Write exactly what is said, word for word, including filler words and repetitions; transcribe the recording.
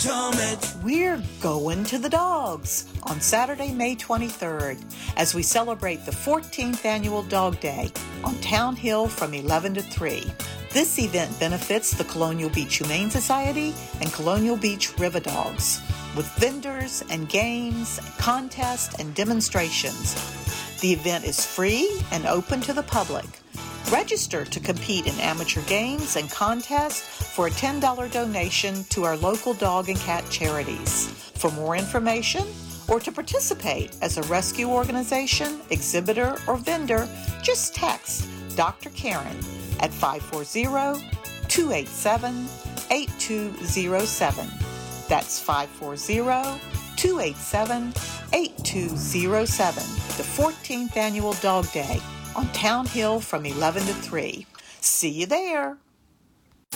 We're going to the dogs on Saturday, May twenty-third, as we celebrate the fourteenth Annual Dog Day on Town Hill from eleven to three. This event benefits the Colonial Beach Humane Society and Colonial Beach River Dogs, with vendors and games, contests, and demonstrations. The event is free and open to the public. Register to compete in amateur games and contests for a ten dollars donation to our local dog and cat charities. For more information or to participate as a rescue organization, exhibitor, or vendor, just text Doctor Karen at five four zero, two eight seven, eight two zero seven. That's five four zero, two eight seven, eight two zero seven. The fourteenth Annual Dog Day on Town Hill from eleven to three. See you there.